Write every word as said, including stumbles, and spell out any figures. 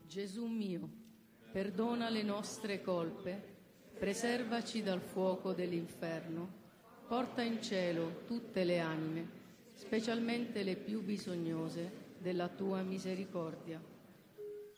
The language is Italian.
Gesù mio, perdona le nostre colpe, preservaci dal fuoco dell'inferno, porta in cielo tutte le anime, specialmente le più bisognose della tua misericordia.